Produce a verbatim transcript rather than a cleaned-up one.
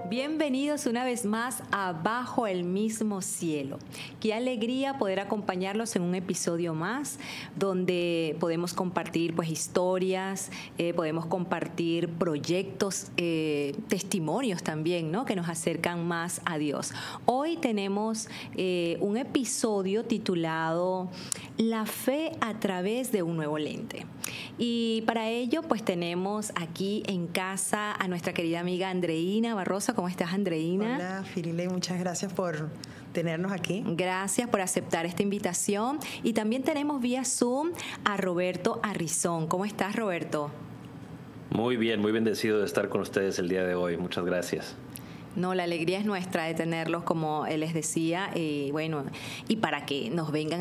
Bienvenidos una vez más a Bajo el Mismo Cielo. Qué alegría poder acompañarlos en un episodio más donde podemos compartir pues historias, eh, podemos compartir proyectos, eh, testimonios también, ¿no? Que nos acercan más a Dios. Hoy tenemos eh, un episodio titulado La fe a través de un nuevo lente. Y para ello pues tenemos aquí en casa a nuestra querida amiga Andreina Barrosa. ¿Cómo estás, Andreina? Hola, Firile, muchas gracias por tenernos aquí. Gracias por aceptar esta invitación. Y también tenemos vía Zoom a Roberto Arrizón. ¿Cómo estás, Roberto? Muy bien, muy bendecido de estar con ustedes el día de hoy. Muchas gracias. No, la alegría es nuestra de tenerlos, como les decía, y bueno, y para que nos vengan